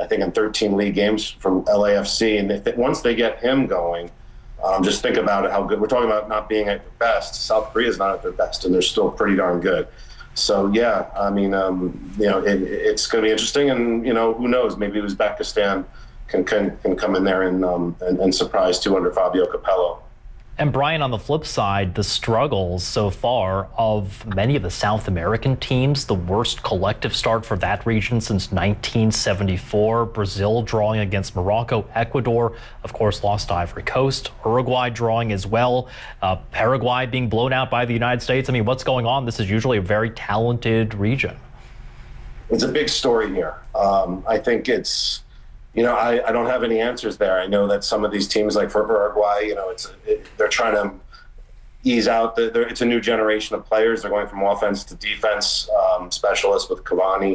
I think, in 13 league games for LAFC. And once they get him going, just think about it, how good. We're talking about not being at their best. South Korea is not at their best, and they're still pretty darn good. So, yeah, I mean, it's going to be interesting. And, who knows, maybe Uzbekistan can come in there and surprise too under Fabio Capello. And Brian, on the flip side, the struggles so far of many of the South American teams, the worst collective start for that region since 1974. Brazil drawing against Morocco, Ecuador, of course, lost to Ivory Coast, Uruguay drawing as well, Paraguay being blown out by the United States. I mean, what's going on? This is usually a very talented region. It's a big story here. I think it's, I don't have any answers there. I know that some of these teams, like for Uruguay, they're trying to ease out. It's a new generation of players. They're going from offense to defense specialists with Cavani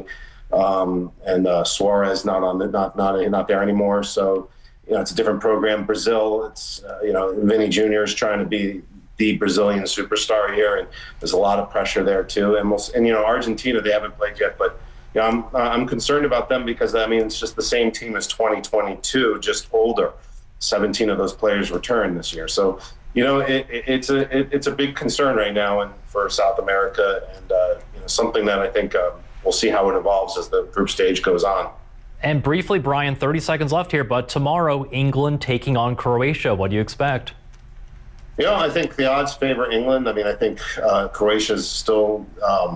and Suarez not there anymore. So, it's a different program. Brazil, it's Vinny Jr. is trying to be the Brazilian superstar here, and there's a lot of pressure there too. And Argentina, they haven't played yet, but. I'm concerned about them because, it's just the same team as 2022, just older. 17 of those players returned this year. So, it's a big concern right now and for South America, and something that I think we'll see how it evolves as the group stage goes on. And briefly, Brian, 30 seconds left here, but tomorrow, England taking on Croatia. What do you expect? I think the odds favor England. I think Croatia's still...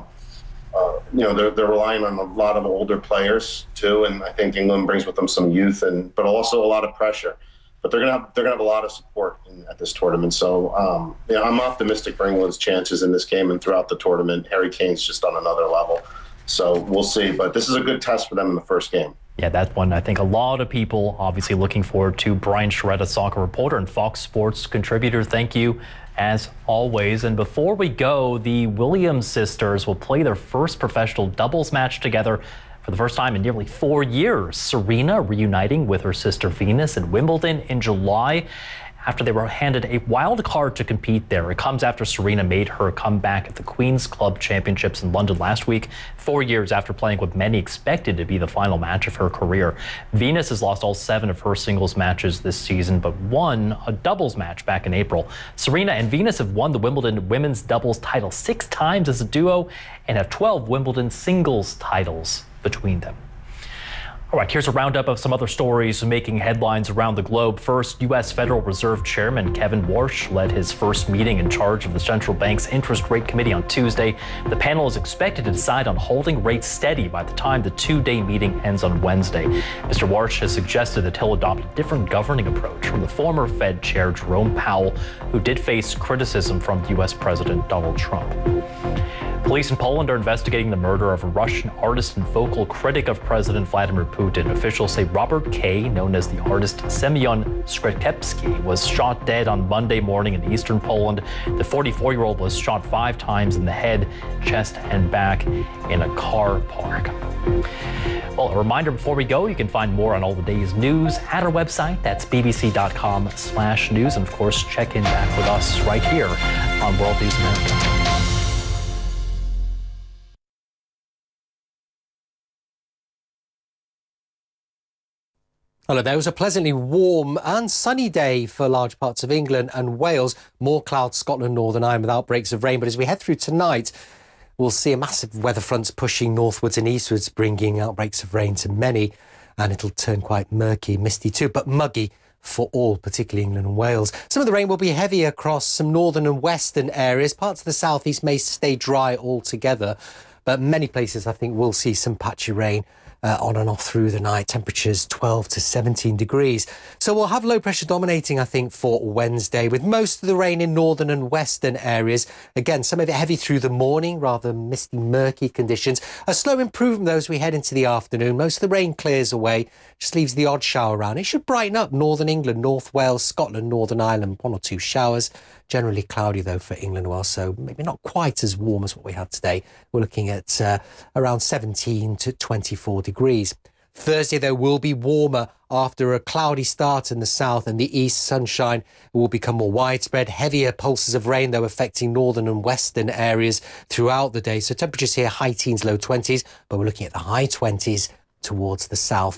they're relying on a lot of older players too, and I think England brings with them some youth but also a lot of pressure. But they're gonna have a lot of support at this tournament. So I'm optimistic for England's chances in this game and throughout the tournament. Harry Kane's just on another level, so we'll see. But this is a good test for them in the first game. Yeah, that's one I think a lot of people obviously looking forward to. Brian Sciaretta, soccer reporter and Fox Sports contributor. Thank you as always. And before we go, the Williams sisters will play their first professional doubles match together for the first time in nearly 4 years. Serena reuniting with her sister Venus at Wimbledon in July after they were handed a wild card to compete there. It comes after Serena made her comeback at the Queen's Club Championships in London last week, 4 years after playing what many expected to be the final match of her career. Venus has lost all 7 of her singles matches this season, but won a doubles match back in April. Serena and Venus have won the Wimbledon women's doubles title 6 times as a duo and have 12 Wimbledon singles titles between them. All right, here's a roundup of some other stories making headlines around the globe. First, U.S. Federal Reserve Chairman Kevin Warsh led his first meeting in charge of the central bank's interest rate committee on Tuesday. The panel is expected to decide on holding rates steady by the time the 2-day meeting ends on Wednesday. Mr. Warsh has suggested that he'll adopt a different governing approach from the former Fed Chair Jerome Powell, who did face criticism from U.S. President Donald Trump. Police in Poland are investigating the murder of a Russian artist and vocal critic of President Vladimir Putin. Officials say Robert K., known as the artist Semyon Skrzydlewski, was shot dead on Monday morning in eastern Poland. The 44-year-old was shot 5 times in the head, chest, and back in a car park. Well, a reminder before we go, you can find more on all the day's news at our website. That's bbc.com/news. And of course, check in back with us right here on World News America. Hello there. It was a pleasantly warm and sunny day for large parts of England and Wales. More clouds, Scotland, Northern Ireland with outbreaks of rain. But as we head through tonight, we'll see a massive weather front pushing northwards and eastwards, bringing outbreaks of rain to many. And it'll turn quite murky, misty too, but muggy for all, particularly England and Wales. Some of the rain will be heavy across some northern and western areas. Parts of the southeast may stay dry altogether. But many places, I think, will see some patchy rain on and off through the night. Temperatures 12 to 17 degrees. So we'll have low pressure dominating, I think, for Wednesday, with most of the rain in northern and western areas. Again, some of it heavy through the morning, rather misty, murky conditions. A slow improvement, though, as we head into the afternoon. Most of the rain clears away, just leaves the odd shower around. It should brighten up northern England, North Wales, Scotland, Northern Ireland, 1 or 2 showers. Generally cloudy, though, for England and Wales, so maybe not quite as warm as what we had today. We're looking at around 17 to 24 degrees. Thursday, though, will be warmer after a cloudy start in the south and the east. Sunshine will become more widespread. Heavier pulses of rain, though, affecting northern and western areas throughout the day. So temperatures here, high teens, low 20s, but we're looking at the high 20s towards the south.